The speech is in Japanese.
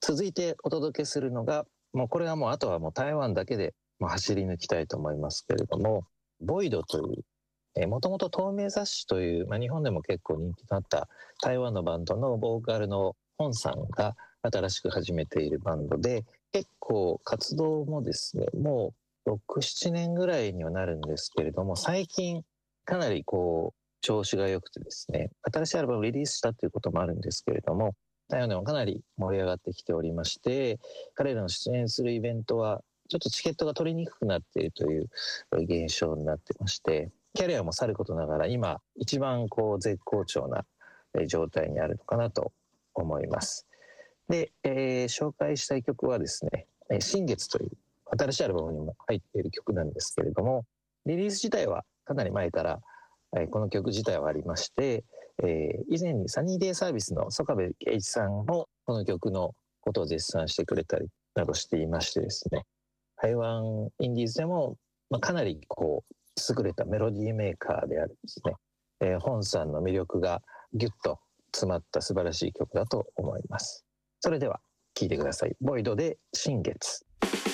続いてお届けするのが、これはあとは台湾だけで走り抜きたいと思いますけれども、ボイドという、もともと透明雑誌という、日本でも結構人気のあった台湾のバンドのボーカルのホンさんが新しく始めているバンドで、結構活動もですね、もう6、7年ぐらいにはなるんですけれども、最近かなり調子が良くてですね、新しいアルバムをリリースしたということもあるんですけれども、台湾でもかなり盛り上がってきておりまして、彼らの出演するイベントはちょっとチケットが取りにくくなっているという現象になってまして、キャリアもさることながら今一番絶好調な状態にあるのかなと思います。で、紹介したい曲はですね、新月という新しいアルバムにも入っている曲なんですけれども、リリース自体はかなり前からこの曲自体はありまして、以前にサニーデイサービスの曽我部圭一さんもこの曲のことを絶賛してくれたりなどしていましてですね、台湾インディーズでも、かなり優れたメロディーメーカーであるですね、ホンさんの魅力がギュッと詰まった素晴らしい曲だと思います。それでは聴いてください。ボイドで新月。